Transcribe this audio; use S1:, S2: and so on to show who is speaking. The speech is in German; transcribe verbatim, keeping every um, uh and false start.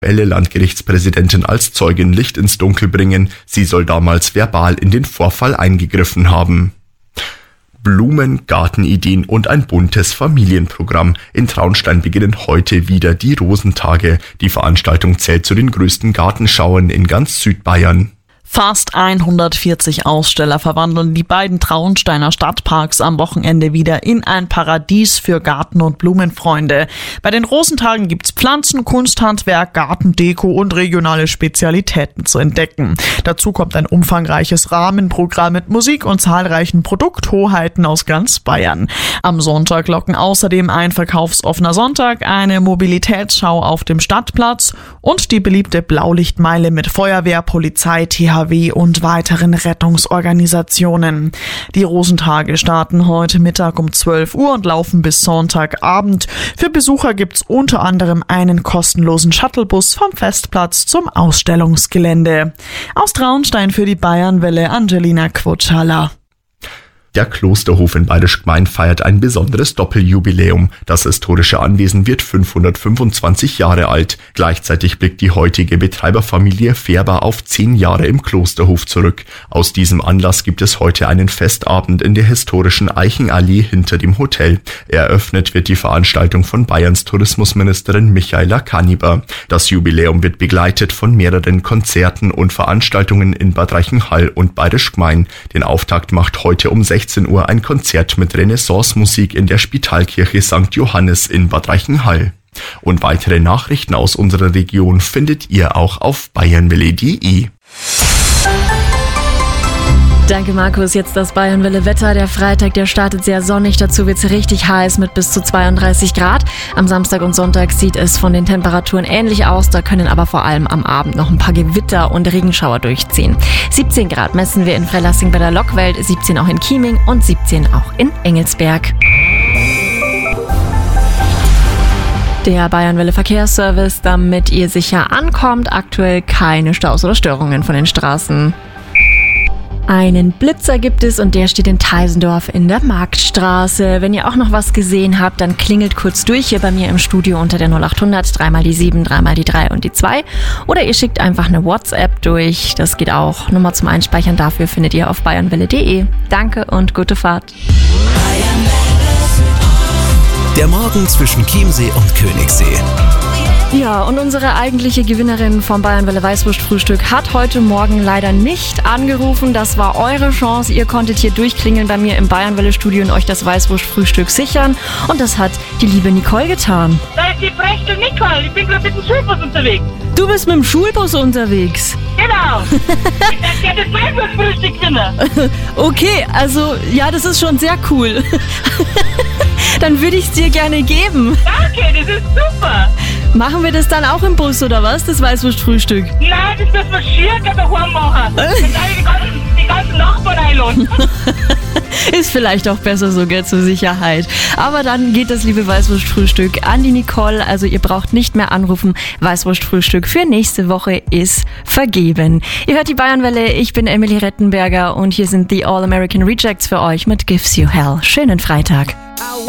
S1: Landgerichtspräsidentin als Zeugin Licht ins Dunkel bringen. Sie soll damals verbal in den Vorfall eingegriffen haben. Blumen, Gartenideen und ein buntes Familienprogramm. In Traunstein beginnen heute wieder die Rosentage. Die Veranstaltung zählt zu den größten Gartenschauern in ganz Südbayern.
S2: Fast hundertvierzig Aussteller verwandeln die beiden Traunsteiner Stadtparks am Wochenende wieder in ein Paradies für Garten- und Blumenfreunde. Bei den Rosentagen gibt's Pflanzen, Kunsthandwerk, Gartendeko und regionale Spezialitäten zu entdecken. Dazu kommt ein umfangreiches Rahmenprogramm mit Musik und zahlreichen Produkthoheiten aus ganz Bayern. Am Sonntag locken außerdem ein verkaufsoffener Sonntag, eine Mobilitätsschau auf dem Stadtplatz und die beliebte Blaulichtmeile mit Feuerwehr, Polizei, T H W und weiteren Rettungsorganisationen. Die Rosentage starten heute Mittag um zwölf Uhr und laufen bis Sonntagabend. Für Besucher gibt's unter anderem einen kostenlosen Shuttlebus vom Festplatz zum Ausstellungsgelände. Aus Traunstein für die Bayernwelle Angelina Quotschala.
S1: Der Klosterhof in Bayerisch Gmein feiert ein besonderes Doppeljubiläum. Das historische Anwesen wird fünfhundertfünfundzwanzig Jahre alt. Gleichzeitig blickt die heutige Betreiberfamilie Färber auf zehn Jahre im Klosterhof zurück. Aus diesem Anlass gibt es heute einen Festabend in der historischen Eichenallee hinter dem Hotel. Eröffnet wird die Veranstaltung von Bayerns Tourismusministerin Michaela Kaniber. Das Jubiläum wird begleitet von mehreren Konzerten und Veranstaltungen in Bad Reichenhall und Bayerisch Gmein. Den Auftakt macht heute um sechzehn Uhr ein Konzert mit Renaissance-Musik in der Spitalkirche Sankt Johannes in Bad Reichenhall. Und weitere Nachrichten aus unserer Region findet ihr auch auf bayernwelle punkt de.
S3: Danke Markus, jetzt das Bayernwelle Wetter. Der Freitag, der startet sehr sonnig, dazu wird es richtig heiß mit bis zu zweiunddreißig Grad. Am Samstag und Sonntag sieht es von den Temperaturen ähnlich aus, da können aber vor allem am Abend noch ein paar Gewitter und Regenschauer durchziehen. siebzehn Grad messen wir in Freilassing bei der Lockwelt, siebzehn auch in Chieming und siebzehn auch in Engelsberg. Der Bayernwelle Verkehrsservice, damit ihr sicher ankommt, aktuell keine Staus oder Störungen von den Straßen. Einen Blitzer gibt es und der steht in Teisendorf in der Marktstraße. Wenn ihr auch noch was gesehen habt, dann klingelt kurz durch hier bei mir im Studio unter der null acht hundert, dreimal die sieben, dreimal die drei und die zwei. Oder ihr schickt einfach eine WhatsApp durch. Das geht auch. Nummer zum Einspeichern dafür findet ihr auf bayernwelle punkt de. Danke und gute Fahrt.
S4: Der Morgen zwischen Chiemsee und Königssee.
S3: Ja, und unsere eigentliche Gewinnerin vom Bayernwelle Weißwurst-Frühstück hat heute Morgen leider nicht angerufen. Das war eure Chance. Ihr konntet hier durchklingeln bei mir im Bayernwelle-Studio und euch das Weißwurst-Frühstück sichern. Und das hat die liebe Nicole getan.
S5: Da ist die Frechtel Nicole. Ich bin gerade mit dem Schulbus unterwegs.
S3: Du bist mit dem Schulbus unterwegs?
S5: Genau. Ich werde das Weißwurst-Frühstück gewinnen.
S3: Okay, also ja, das ist schon sehr cool. Dann würde ich es dir gerne geben.
S5: Danke, das ist super.
S3: Machen wir das dann auch im Bus, oder was, das Weißwurstfrühstück?
S5: Nein, das müssen wir schier daheim machen. Dann die ganzen, die ganzen Nachbarn einladen.
S3: Ist vielleicht auch besser so, gell, zur Sicherheit. Aber dann geht das liebe Weißwurstfrühstück an die Nicole. Also ihr braucht nicht mehr anrufen. Weißwurstfrühstück für nächste Woche ist vergeben. Ihr hört die Bayernwelle, ich bin Emily Rettenberger und hier sind die All American Rejects für euch mit Gives You Hell. Schönen Freitag.